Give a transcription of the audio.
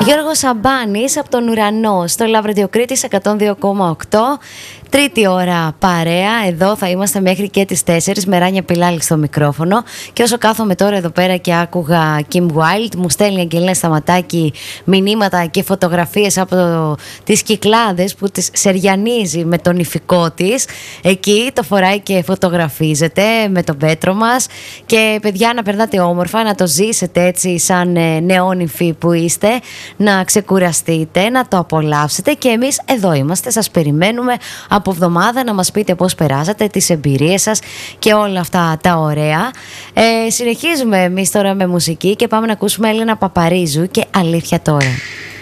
Γιώργος Σαμπάνης από τον ουρανό στο Λαβρεντιοκρίτης 102,8. Τρίτη ώρα παρέα, εδώ θα είμαστε μέχρι και τις 4 με Ράνια Πιλάλη στο μικρόφωνο. Και όσο κάθομαι τώρα εδώ πέρα και άκουγα Kim Wilde, μου στέλνει η Αγγελίνα Σταματάκη μηνύματα και φωτογραφίες από τις Κυκλάδες που τις σεριανίζει με τον ηφικό της. Εκεί το φοράει και φωτογραφίζεται με τον Πέτρο μας. Και παιδιά, να περνάτε όμορφα, να το ζήσετε έτσι σαν νεόνυφοι που είστε, να ξεκουραστείτε, να το απολαύσετε. Και εμείς εδώ είμαστε, σας περιμένουμε από εβδομάδα να μας πείτε πώς περάσατε, τις εμπειρίες σας και όλα αυτά τα ωραία. Συνεχίζουμε εμείς τώρα με μουσική και πάμε να ακούσουμε Έλενα Παπαρίζου και Αλήθεια Τώρα.